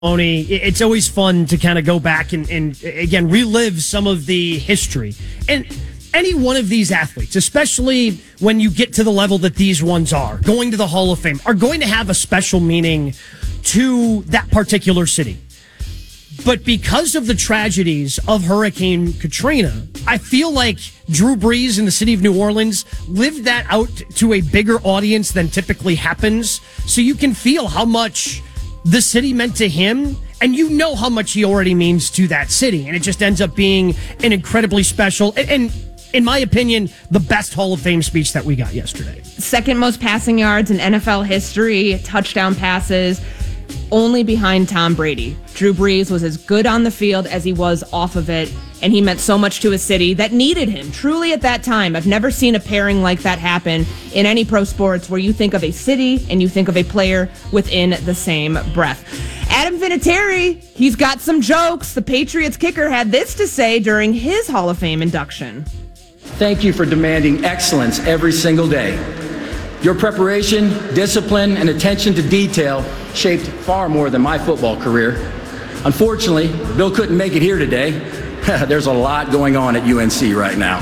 It's always fun to kind of go back and again relive some of the history. And any one of these athletes, especially when you get to the level that these ones are, going to the Hall of Fame, are going to have a special meaning to that particular city. But because of the tragedies of Hurricane Katrina, I feel like Drew Brees in the city of New Orleans lived that out to a bigger audience than typically happens. So you can feel how much the city meant to him, and you know how much he already means to that city. And it just ends up being an incredibly special, and in my opinion, the best Hall of Fame speech that we got yesterday. Second most passing yards in NFL history, touchdown passes, only behind Tom Brady. Drew Brees was as good on the field as he was off of it, and he meant so much to a city that needed him, truly at that time. I've never seen a pairing like that happen in any pro sports where you think of a city and you think of a player within the same breath. Adam Vinatieri, he's got some jokes. The Patriots kicker had this to say during his Hall of Fame induction. Thank you for demanding excellence every single day. Your preparation, discipline, and attention to detail shaped far more than my football career. Unfortunately, Bill couldn't make it here today. There's a lot going on at UNC right now.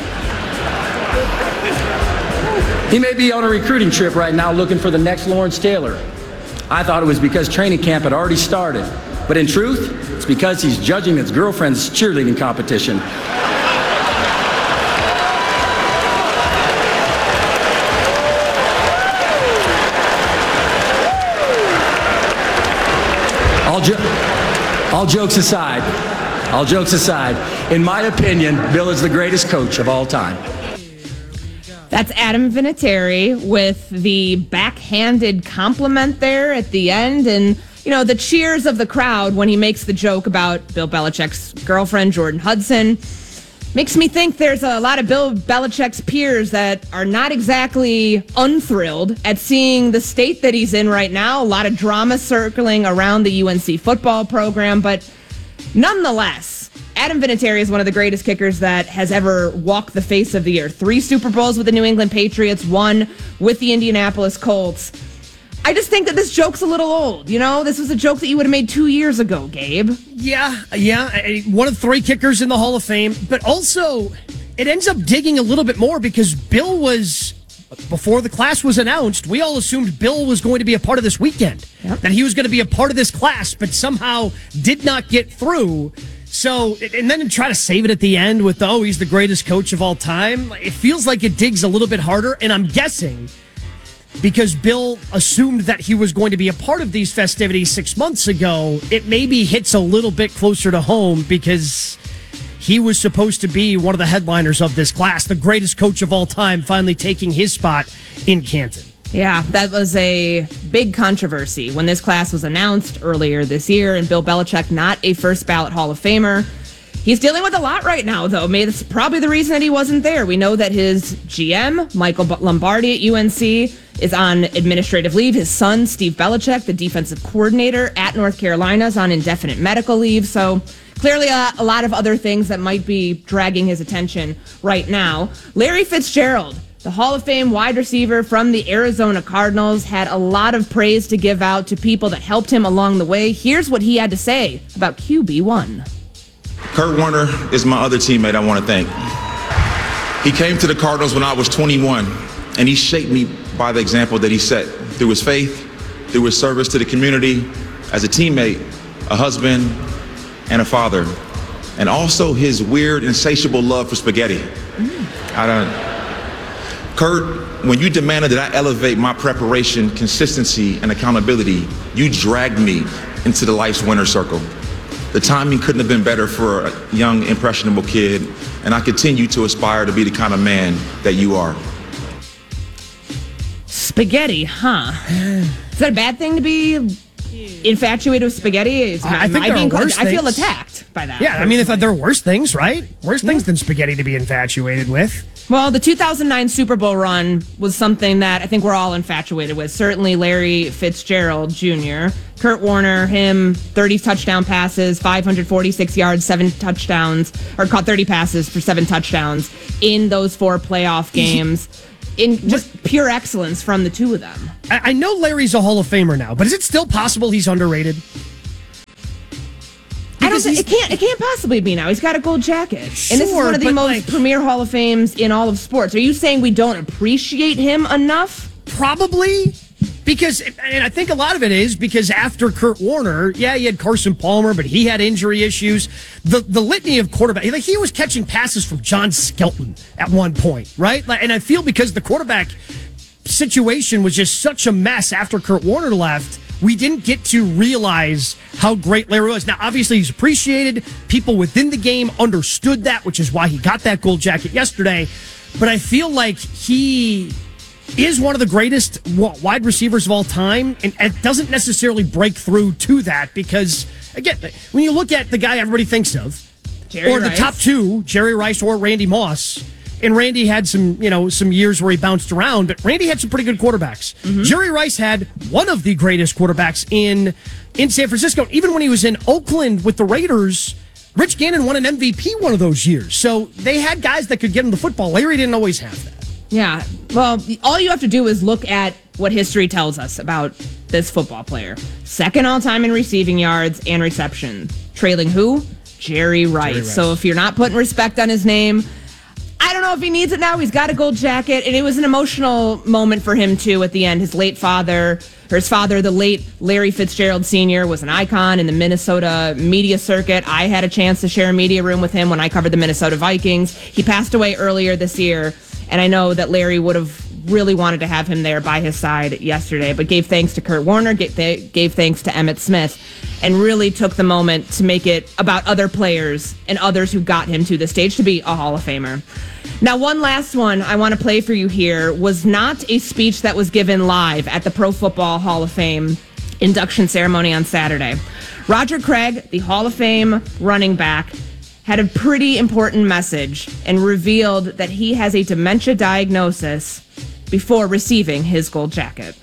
He may be on a recruiting trip right now looking for the next Lawrence Taylor. I thought it was because training camp had already started, but in truth, it's because he's judging his girlfriend's cheerleading competition. All jokes aside, in my opinion, Bill is the greatest coach of all time. That's Adam Vinatieri with the backhanded compliment there at the end, and the cheers of the crowd when he makes the joke about Bill Belichick's girlfriend, Jordan Hudson. Makes me think there's a lot of Bill Belichick's peers that are not exactly unthrilled at seeing the state that he's in right now. A lot of drama circling around the UNC football program, but nonetheless, Adam Vinatieri is one of the greatest kickers that has ever walked the face of the earth. 3 Super Bowls with the New England Patriots, 1 with the Indianapolis Colts. I just think that this joke's a little old. This was a joke that you would have made 2 years ago, Gabe. Yeah. One of 3 kickers in the Hall of Fame. But also, it ends up digging a little bit more because Bill was, before the class was announced, we all assumed Bill was going to be a part of this weekend. Yep. That he was going to be a part of this class, but somehow did not get through. So, and then to try to save it at the end with, he's the greatest coach of all time. It feels like it digs a little bit harder. And I'm guessing because Bill assumed that he was going to be a part of these festivities 6 months ago, it maybe hits a little bit closer to home because he was supposed to be one of the headliners of this class, the greatest coach of all time, finally taking his spot in Canton. Yeah, that was a big controversy when this class was announced earlier this year, and Bill Belichick, not a first ballot Hall of Famer. He's dealing with a lot right now, though. Maybe that's probably the reason that he wasn't there. We know that his GM, Michael Lombardi at UNC, is on administrative leave. His son, Steve Belichick, the defensive coordinator at North Carolina, is on indefinite medical leave. So clearly a lot of other things that might be dragging his attention right now. Larry Fitzgerald, the Hall of Fame wide receiver from the Arizona Cardinals, had a lot of praise to give out to people that helped him along the way. Here's what he had to say about QB1. Kurt Warner is my other teammate I want to thank. He came to the Cardinals when I was 21, and he shaped me by the example that he set through his faith, through his service to the community, as a teammate, a husband, and a father, and also his weird, insatiable love for spaghetti. Kurt, when you demanded that I elevate my preparation, consistency, and accountability, you dragged me into the life's winner's circle. The timing couldn't have been better for a young, impressionable kid, and I continue to aspire to be the kind of man that you are. Spaghetti, huh? Is that a bad thing to be infatuated with spaghetti? I think there are worse things. I feel attacked by that. Yeah, I mean, if there are worse things, right? Worse things than spaghetti to be infatuated with. Well, the 2009 Super Bowl run was something that I think we're all infatuated with. Certainly Larry Fitzgerald Jr., Kurt Warner, him, 30 touchdown passes, 546 yards, 7 touchdowns, or caught 30 passes for 7 touchdowns in those 4 playoff games. In just pure excellence from the two of them. I know Larry's a Hall of Famer now, but is it still possible he's underrated? It can't possibly be now. He's got a gold jacket. And this is one of the most premier Hall of Fames in all of sports. Are you saying we don't appreciate him enough? Probably. Because, and I think a lot of it is because after Kurt Warner, yeah, he had Carson Palmer, but he had injury issues. The litany of quarterbacks, like he was catching passes from John Skelton at one point, right? And I feel because the quarterback situation was just such a mess after Kurt Warner left, we didn't get to realize how great Larry was. Now, obviously, he's appreciated. People within the game understood that, which is why he got that gold jacket yesterday. But I feel like he is one of the greatest wide receivers of all time, and it doesn't necessarily break through to that because, again, when you look at the guy everybody thinks of, the top two, Jerry Rice or Randy Moss, and Randy had some years where he bounced around, but Randy had some pretty good quarterbacks. Mm-hmm. Jerry Rice had one of the greatest quarterbacks in San Francisco. Even when he was in Oakland with the Raiders, Rich Gannon won an MVP one of those years. So they had guys that could get him the football. Larry didn't always have that. Yeah, well, all you have to do is look at what history tells us about this football player. Second all-time in receiving yards and reception. Trailing who? Jerry Rice. So if you're not putting respect on his name, I don't know if he needs it now. He's got a gold jacket, and it was an emotional moment for him, too, at the end. His father, the late Larry Fitzgerald Sr., was an icon in the Minnesota media circuit. I had a chance to share a media room with him when I covered the Minnesota Vikings. He passed away earlier this year. And I know that Larry would have really wanted to have him there by his side yesterday, but gave thanks to Kurt Warner, gave thanks to Emmitt Smith, and really took the moment to make it about other players and others who got him to the stage to be a Hall of Famer. Now, one last one I want to play for you here was not a speech that was given live at the Pro Football Hall of Fame induction ceremony on Saturday. Roger Craig, the Hall of Fame running back, had a pretty important message and revealed that he has a dementia diagnosis before receiving his gold jacket.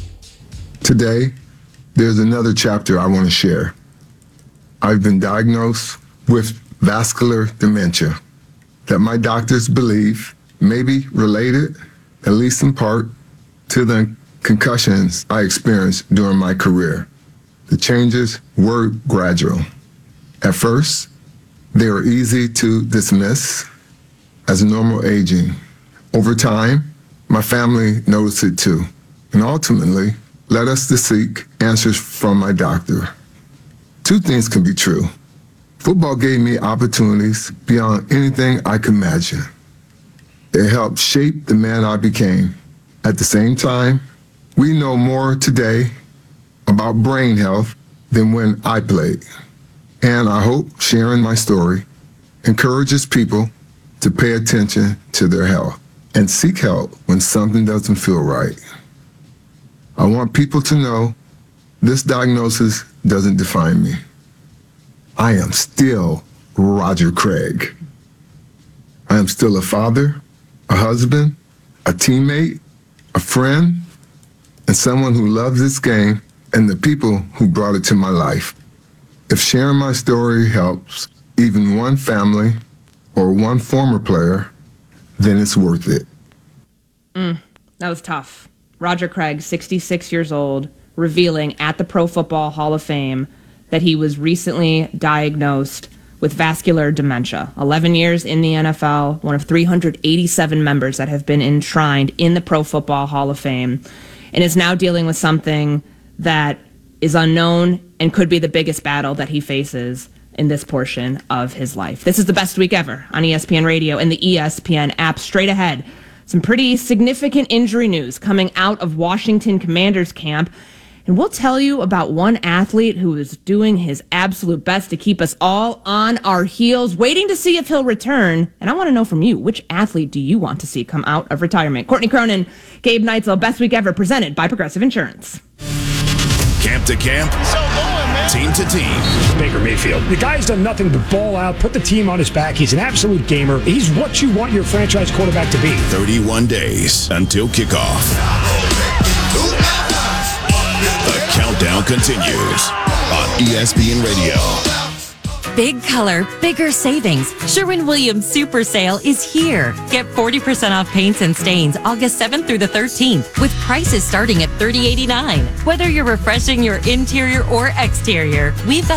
Today, there's another chapter I want to share. I've been diagnosed with vascular dementia that my doctors believe may be related, at least in part, to the concussions I experienced during my career. The changes were gradual. At first, they were easy to dismiss as normal aging. Over time, my family noticed it too, and ultimately led us to seek answers from my doctor. Two things can be true. Football gave me opportunities beyond anything I could imagine. It helped shape the man I became. At the same time, we know more today about brain health than when I played. And I hope sharing my story encourages people to pay attention to their health and seek help when something doesn't feel right. I want people to know this diagnosis doesn't define me. I am still Roger Craig. I am still a father, a husband, a teammate, a friend, and someone who loves this game and the people who brought it to my life. If sharing my story helps even one family or one former player, then it's worth it. That was tough. Roger Craig, 66 years old, revealing at the Pro Football Hall of Fame that he was recently diagnosed with vascular dementia. 11 years in the NFL, one of 387 members that have been enshrined in the Pro Football Hall of Fame, and is now dealing with something that is unknown and could be the biggest battle that he faces in this portion of his life. This is the best week ever on ESPN Radio and the ESPN app. Straight ahead, some pretty significant injury news coming out of Washington Commanders camp. And we'll tell you about one athlete who is doing his absolute best to keep us all on our heels, waiting to see if he'll return. And I want to know from you, which athlete do you want to see come out of retirement? Courtney Cronin, Gabe Neitzel, Best Week Ever, presented by Progressive Insurance. Camp to camp, team to team. Baker Mayfield. The guy's done nothing but ball out, put the team on his back. He's an absolute gamer. He's what you want your franchise quarterback to be. 31 days until kickoff. The countdown continues on ESPN Radio. Big color, bigger savings. Sherwin-Williams Super Sale is here. Get 40% off paints and stains August 7th through the 13th with prices starting at $30.89. Whether you're refreshing your interior or exterior, we've got